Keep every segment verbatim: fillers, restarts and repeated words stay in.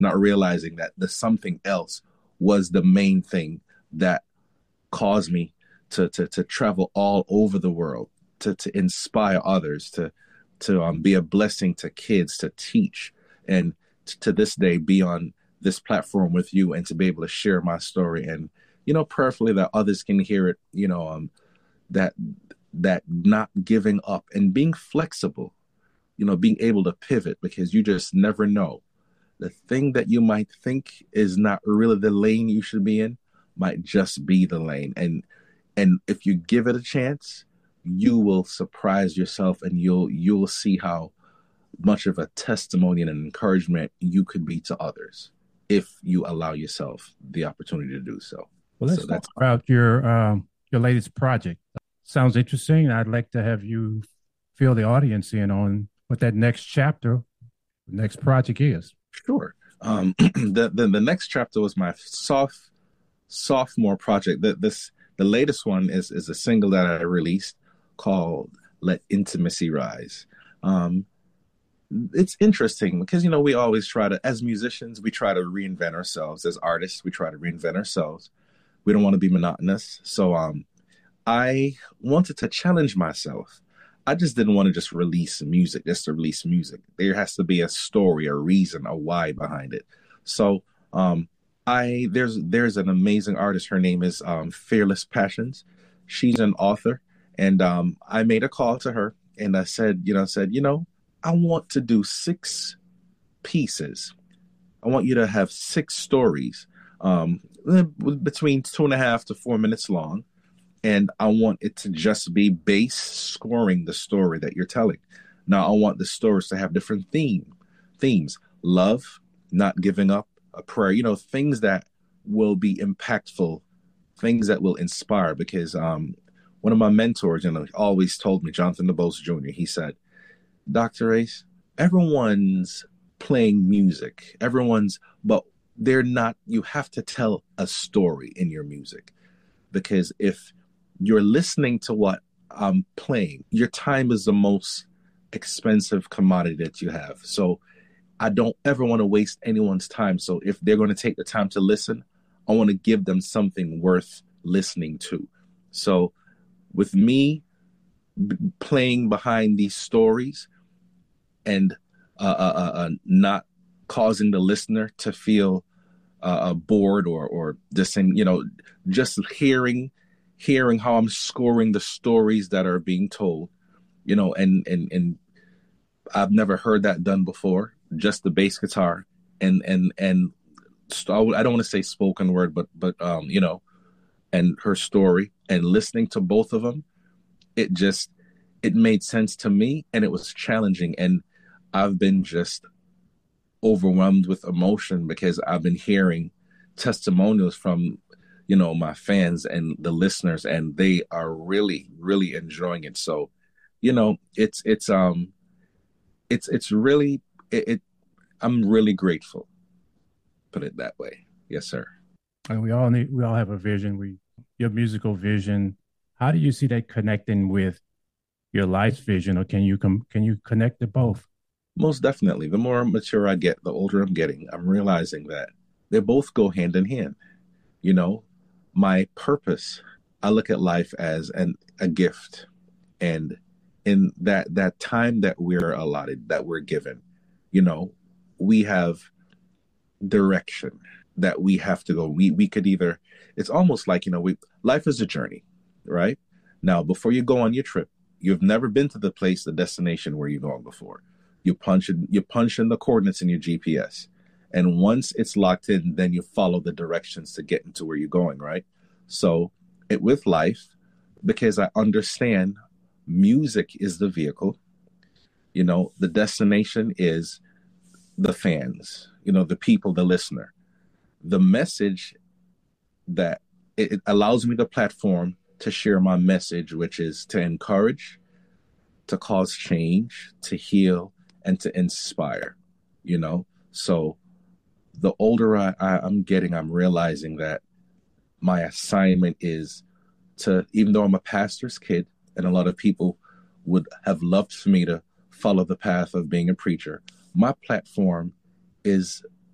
not realizing that the something else was the main thing that caused me to to to travel all over the world, to to inspire others, to to um, be a blessing to kids, to teach, and t- to this day be on this platform with you and to be able to share my story, and you know, prayerfully that others can hear it. You know, um, that that not giving up and being flexible. You know, being able to pivot, because you just never know. The thing that you might think is not really the lane you should be in might just be the lane. And and if you give it a chance, you will surprise yourself, and you'll you'll see how much of a testimony and an encouragement you could be to others if you allow yourself the opportunity to do so. Well, let's So talk that's about your um, your latest project. Sounds interesting. I'd like to have you fill the audience in on what that next chapter, next project is. sure. Um, the, the the next chapter was my soft sophomore project. That this the latest one is is a single that I released called "Let Intimacy Rise." Um, it's interesting because you know we always try to, as musicians, we try to reinvent ourselves. As artists, we try to reinvent ourselves. We don't want to be monotonous. So um, I wanted to challenge myself. I just didn't want to just release music just to release music. There has to be a story, a reason, a why behind it. So um, I there's there's an amazing artist. Her name is um, Fearless Passions. She's an author, and um, I made a call to her, and I said, you know, said, you know, I want to do six pieces. I want you to have six stories, um, between two and a half to four minutes long, and I want it to just be base scoring the story that you're telling. Now, I want the stories to have different theme themes: love, not giving up, a prayer. You know, things that will be impactful, things that will inspire. Because um, one of my mentors, you know, always told me, Jonathan DeBose Junior He said, "Doctor Ace, everyone's playing music, everyone's, but they're not. You have to tell a story in your music, because if you're listening to what I'm playing, your time is the most expensive commodity that you have. So I don't ever want to waste anyone's time. So if they're going to take the time to listen, I want to give them something worth listening to. So with me b- playing behind these stories and uh, uh, uh, uh, not causing the listener to feel uh, bored or or just in, you know, just hearing hearing how I'm scoring the stories that are being told, you know, and and and I've never heard that done before. Just the bass guitar and and and st- I don't want to say spoken word, but but um, you know, and her story, and listening to both of them, it just it made sense to me, and it was challenging, and I've been just overwhelmed with emotion because I've been hearing testimonials from, you know, my fans and the listeners, and they are really really enjoying it. So you know, it's it's um it's it's really it, it I'm really grateful, put it that way. Yes, sir. And we all need, we all have a vision. We, your musical vision. How do you see that connecting with your life's vision, or can you com- can you connect the both? Most definitely. The more mature I get, the older I'm getting, I'm realizing that they both go hand in hand. You know, my purpose, I look at life as an a gift. And in that that time that we're allotted, that we're given, you know, we have direction that we have to go. We we could either, it's almost like, you know, we life is a journey, right? Now, before you go on your trip, you've never been to the place, the destination where you're going before. You punch in, you punch in the coordinates in your G P S. And once it's locked in, then you follow the directions to get into where you're going, right? So it with life, because I understand music is the vehicle, you know, the destination is the fans, you know, the people, the listener. The message that it, it allows me the platform to share my message, which is to encourage, to cause change, to heal, and to inspire, you know? So the older I, I, I'm getting, I'm realizing that my assignment is to, even though I'm a pastor's kid, and a lot of people would have loved for me to follow the path of being a preacher, my platform is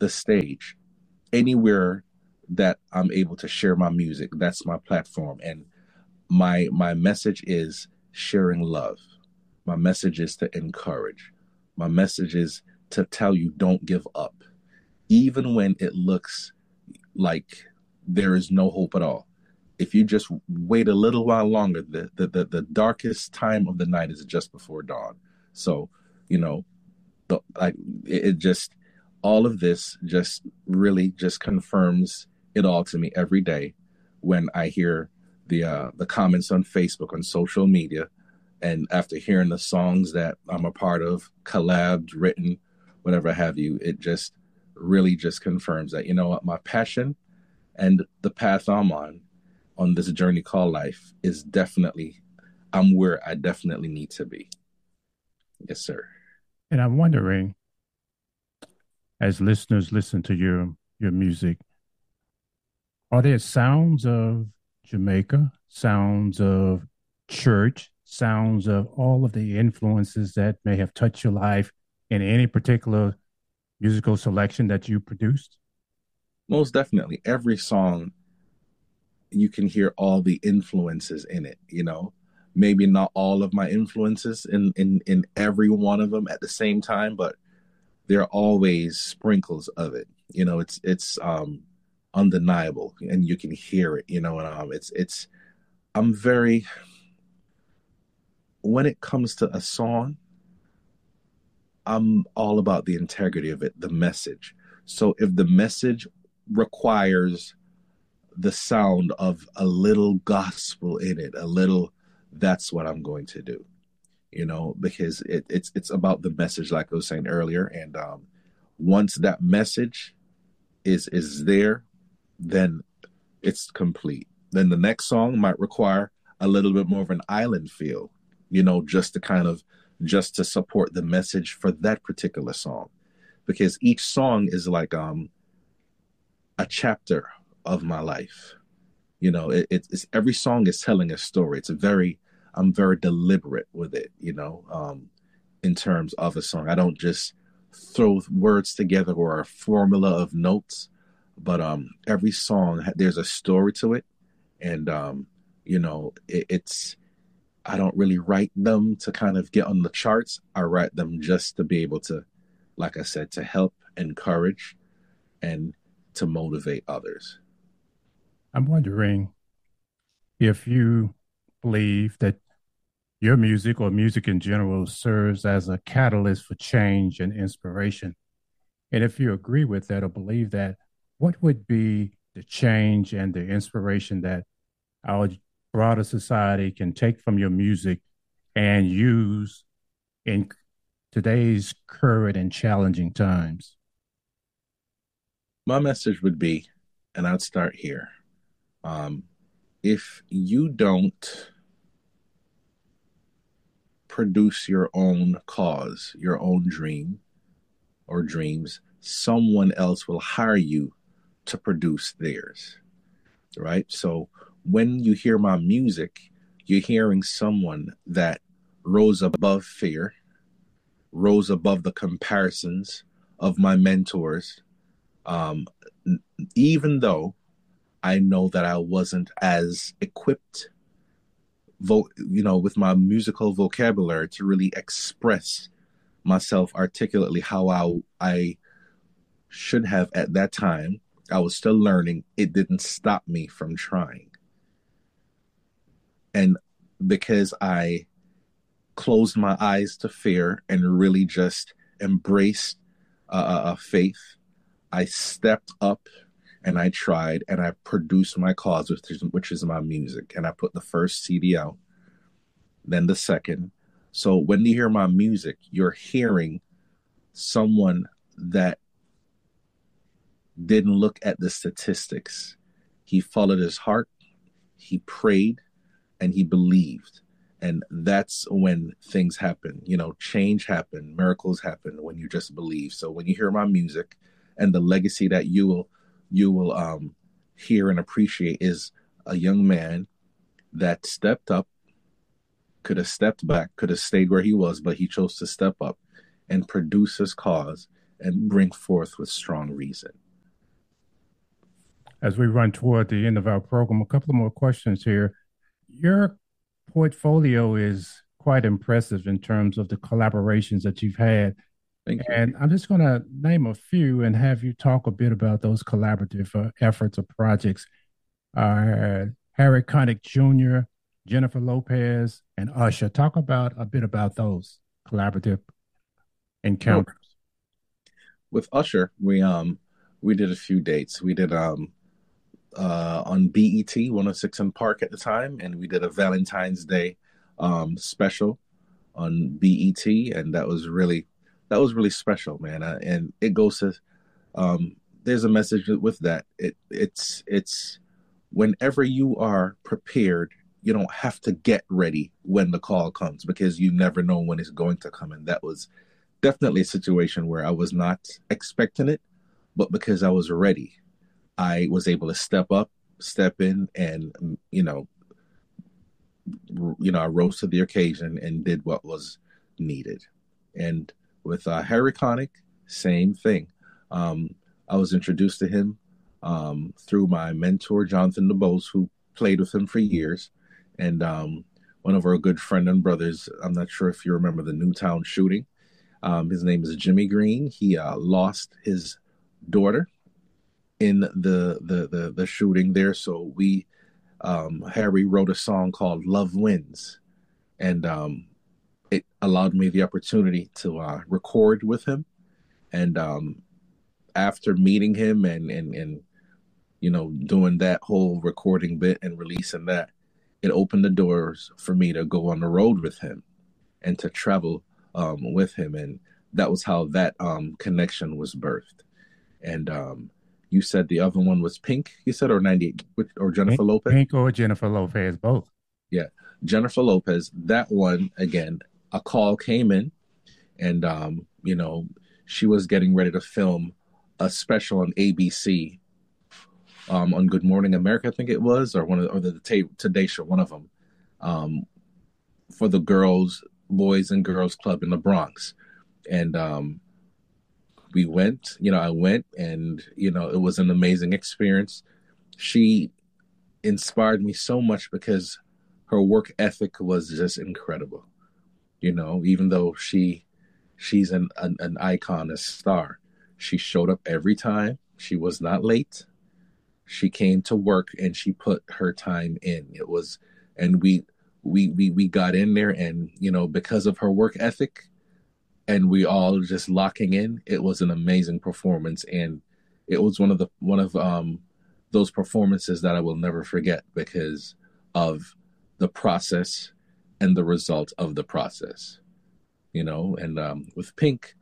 the stage. Anywhere that I'm able to share my music, that's my platform. And my my message is sharing love. My message is to encourage. My message is to tell you don't give up. Even when it looks like there is no hope at all. If you just wait a little while longer, the the the, the darkest time of the night is just before dawn. So, you know, the, like it, it just all of this just really just confirms it all to me every day when I hear the uh, the comments on Facebook, on social media, and after hearing the songs that I'm a part of, collabed, written, whatever have you, it just really just confirms that, you know what, my passion and the path I'm on, on this journey called life is definitely, I'm where I definitely need to be. Yes, sir. And I'm wondering, as listeners listen to your your music, are there sounds of Jamaica, sounds of church, sounds of all of the influences that may have touched your life in any particular musical selection that you produced? Most definitely. Every song, you can hear all the influences in it, you know. Maybe not all of my influences in, in, in every one of them at the same time, but there are always sprinkles of it. You know, it's it's um undeniable and you can hear it, you know, and um it's it's I'm very when it comes to a song, I'm all about the integrity of it, the message. So if the message requires the sound of a little gospel in it, a little, that's what I'm going to do, you know, because it, it's it's about the message, like I was saying earlier. And um, once that message is is there, then it's complete. Then the next song might require a little bit more of an island feel, you know, just to kind of just to support the message for that particular song, because each song is like um a chapter of my life. You know, it, it's every song is telling a story. It's a very I'm very deliberate with it, you know, um, in terms of a song. I don't just throw words together or a formula of notes, but um, every song there's a story to it, and um, you know, it, it's I don't really write them to kind of get on the charts. I write them just to be able to, like I said, to help, encourage, and to motivate others. I'm wondering if you believe that your music or music in general serves as a catalyst for change and inspiration. And if you agree with that or believe that, what would be the change and the inspiration that our broader society can take from your music and use in today's current and challenging times? My message would be, and I'd start here. Um, if you don't produce your own cause, your own dream or dreams, someone else will hire you to produce theirs, right? So when you hear my music, you're hearing someone that rose above fear, rose above the comparisons of my mentors, um, even though I know that I wasn't as equipped, vo- you know, with my musical vocabulary to really express myself articulately how I, I should have at that time. I was still learning. It didn't stop me from trying. And because I closed my eyes to fear and really just embraced uh, a faith, I stepped up and I tried and I produced my cause, which is, which is my music. And I put the first C D out, then the second. So when you hear my music, you're hearing someone that didn't look at the statistics. He followed his heart, he prayed, and he believed. And that's when things happen. You know, change happen, miracles happen when you just believe. So when you hear my music and the legacy that you will you will um, hear and appreciate is a young man that stepped up, could have stepped back, could have stayed where he was, but he chose to step up and produce his cause and bring forth with strong reason. As we run toward the end of our program, a couple of more questions here. Your portfolio is quite impressive in terms of the collaborations that you've had. Thank you. And I'm just going to name a few and have you talk a bit about those collaborative uh, efforts or projects. Uh, Harry Connick Junior, Jennifer Lopez, and Usher. Talk about a bit about those collaborative Well, encounters. with Usher, we um we did a few dates. We did um uh on B E T one oh six and Park at the time, and we did a Valentine's Day um special on B E T, and that was really that was really special, man. Uh, and it goes to um there's a message with that. It it's it's whenever you are prepared, you don't have to get ready when the call comes because you never know when it's going to come. And that was definitely a situation where I was not expecting it, but because I was ready, I was able to step up, step in, and you know, you know, I rose to the occasion and did what was needed. And with uh, Harry Connick, same thing. Um, I was introduced to him um, through my mentor Jonathan DeBose, who played with him for years, and um, one of our good friend and brothers. I'm not sure if you remember the Newtown shooting. Um, his name is Jimmy Green. He uh, lost his daughter in the, the the the shooting there. So we um, Harry wrote a song called "Love Wins," and um, it allowed me the opportunity to uh, record with him. And um, after meeting him and and and you know doing that whole recording bit and releasing that, it opened the doors for me to go on the road with him and to travel um, with him, and that was how that um, connection was birthed. And um, you said the other one was Pink, you said, or ninety-eight, or Jennifer Lopez? Pink or Jennifer Lopez, both. Yeah, Jennifer Lopez. That one again, a call came in, and um, you know she was getting ready to film a special on A B C um, on Good Morning America, I think it was, or one of the, or the Today Show, one of them, um, for the girls, boys and girls club in the Bronx, and um, we went. You know, I went, and you know, it was an amazing experience. She inspired me so much because her work ethic was just incredible. You know, even though she she's an an, an icon, a star, she showed up every time. She was not late. She came to work and she put her time in. It was, and we we we we got in there, and you know, because of her work ethic, and we all just locking in, it was an amazing performance, and it was one of the one of um those performances that I will never forget because of the process and the result of the process. You know, and um, with Pink,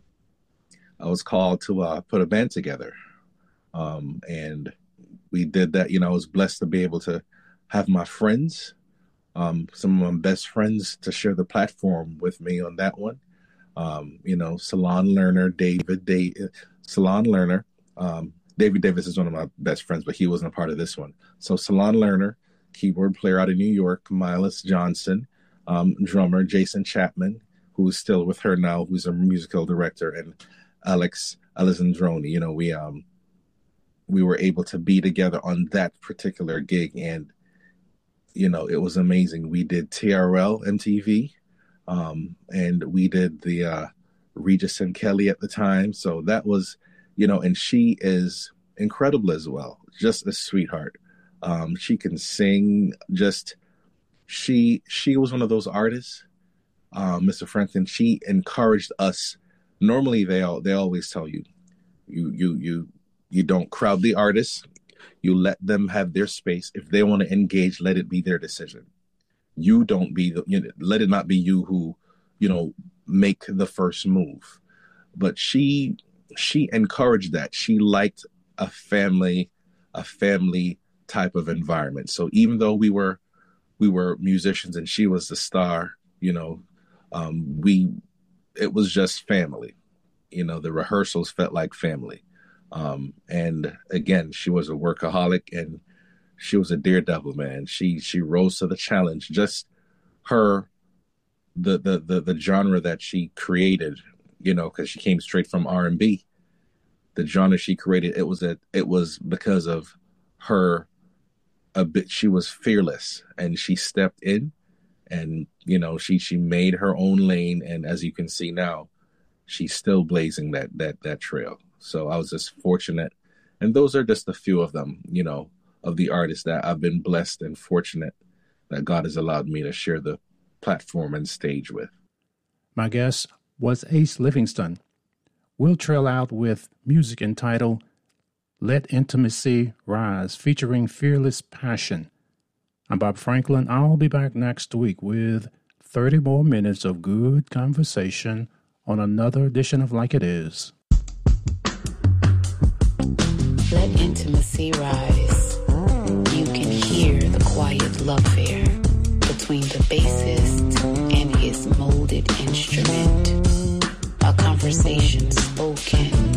I was called to uh, put a band together, um, and we did that. You know, I was blessed to be able to have my friends, um, some of my best friends, to share the platform with me on that one. Um, you know, Salon Lerner, David, Day, Salon Lerner. Um, David Davis is one of my best friends, but he wasn't a part of this one. So Salon Lerner, keyboard player out of New York, Miles Johnson, um, drummer Jason Chapman, who is still with her now, who's a musical director, and Alex Alessandroni. You know, we um we were able to be together on that particular gig, and you know, it was amazing. We did T R L M T V, um, and we did the uh, Regis and Kelly at the time. So that was, you know, and she is incredible as well, just a sweetheart. Um, she can sing. Just she she was one of those artists, um, Mister Franklin. She encouraged us. Normally, they all they always tell you, you you you you don't crowd the artists. You let them have their space. If they want to engage, let it be their decision. You don't be the, you know, let it not be you who, you know, make the first move. But she she encouraged that. She liked a family, a family type of environment. So even though we were we were musicians and she was the star, you know, um, we it was just family. You know, the rehearsals felt like family. Um, and again, she was a workaholic and she was a daredevil, man. She she rose to the challenge. Just her, the the the, the genre that she created you know, because she came straight from R and B. The genre she created, it was a, it was because of her. A bit, she was fearless, and she stepped in, and you know, she she made her own lane, and as you can see now, she's still blazing that that that trail. So I was just fortunate, and those are just a few of them, you know, of the artists that I've been blessed and fortunate that God has allowed me to share the platform and stage with. My guest was Ace Livingston. We'll trail out with music entitled Let Intimacy Rise, featuring Fearless Passion. I'm Bob Franklin. I'll be back next week with thirty more minutes of good conversation on another edition of Like It Is. Let intimacy rise. You can hear the quiet love affair between the bassist and his molded instrument. A conversation spoken